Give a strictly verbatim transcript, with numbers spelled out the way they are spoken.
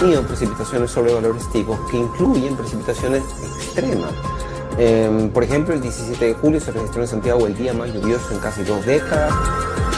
tenido precipitaciones sobre valores ticos que incluyen precipitaciones extremas. Eh, por ejemplo, el diecisiete de julio se registró en Santiago el día más lluvioso en casi dos décadas.